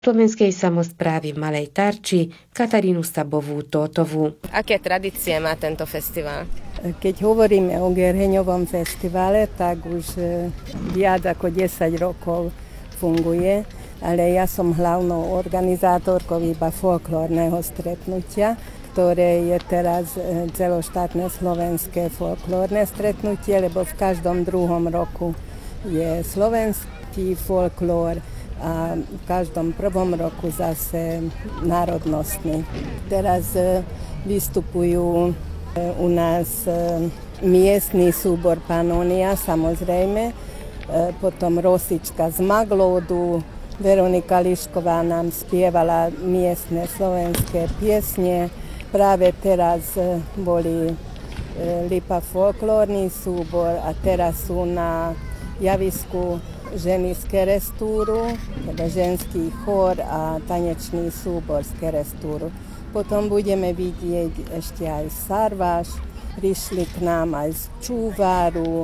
slovenskej samosprávy v Malej Tarči Katarínu Sabovú-Tótovú. Aké tradície má tento festival? Keď hovoríme o Gerheňovom festivale, tak už viac ako 10 rokov funguje, ale ja som hlavnou organizátorkou iba folklórneho stretnutia, ktoré je teraz celoštátne slovenské folklórne stretnutie, lebo v každom druhom roku je slovenský folklór a v každom prvom roku zase národnostný. Teraz vystupujú u nás miestny súbor Panónia, samozrejme, potom Rosička z Maglódu, Veronika Lišková nám spievala miestne slovenské piesne. Práve teraz boli Lipa folklórny súbor a teraz sú na javisku ženy z Kerestúru, teda ženský chór a tanečný súbor z Kerestúru. Potom budeme vidieť ešte aj Sarváš, prišli k nám aj z Čúvaru,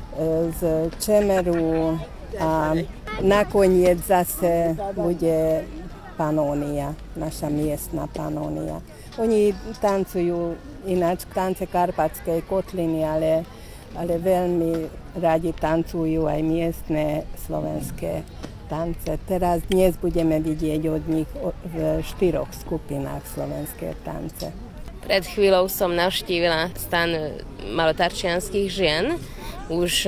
z Čemeru a nakoniec zase bude Panónia, naša miestna Panónia. Oni tancujú ináč tance Karpatskej kotliny, ale veľmi radi tancujú aj miestne slovenské tance. Dnes budeme vidieť od nich v 4 skupinách slovenské tance. Pred chvíľou som navštívila stan malotarčianskych žien. Už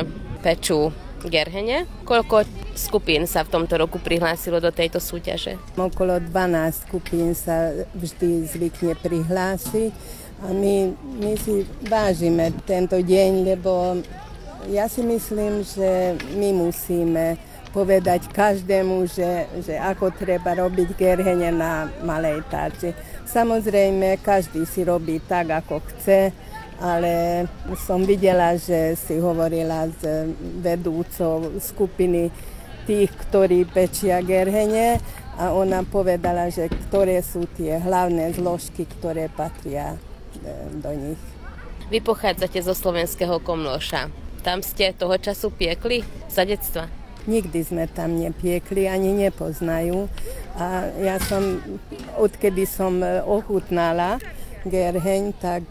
pečú gerhene. Koľko skupín sa v tomto roku prihlásilo do tejto súťaže? Okolo 12 skupín sa vždy zvykne prihlásiť. A my si vážime tento deň, lebo ja si myslím, že my musíme povedať každému, že ako treba robiť gerhene na Malej Tarči. Samozrejme, každý si robí tak, ako chce, ale som videla, že si hovorila s vedúcou skupiny tých, ktorí pečia gerhene a ona povedala, že ktoré sú tie hlavné zložky, ktoré patria do nich. Vy pochádzate zo slovenského Komlóša. Tam ste toho času piekli za detstva? Nikdy sme tam nepiekli, ani nepoznajú. A ja som, odkedy som ochutnala gerheň, tak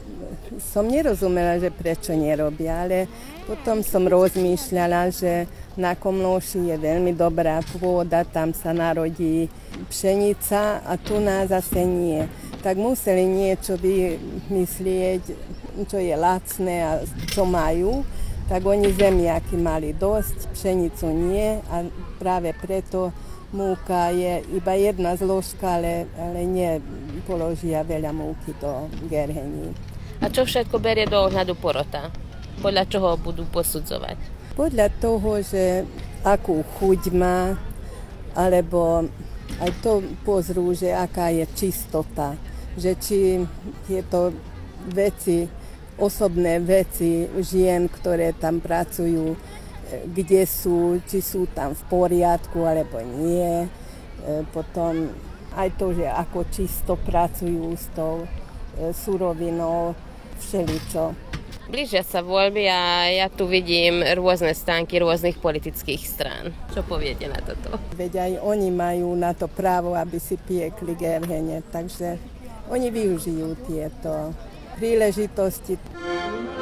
som nerozumela, že prečo nerobia, ale potom som rozmýšľala, že na Komlóši je veľmi dobrá pôda, tam sa narodí pšenica a tu nás zase nie. Tak museli niečo vymyslieť, čo je lacné a čo majú. Tak oni zemiaky mali dosť, pšenicu nie a práve preto múka je iba jedna zložka, ale nepoložia veľa múky do gerhení. A čo všetko berie do ohľadu porota? Podľa čoho budú posudzovať? Podľa toho, že akú chuť má, alebo aj to pozrú, že aká je čistota. Že či tieto veci, osobné veci žien, ktoré tam pracujú, kde sú, či sú tam v poriadku, alebo nie. Potom aj to, že ako čisto pracujú s tou surovinou, všeličo. Blížia sa voľby a ja tu vidím rôzne stánky rôznych politických strán. Čo poviete na toto? Veď aj oni majú na to právo, aby si piekli gerhene, takže oni využijú tieto príležitosti.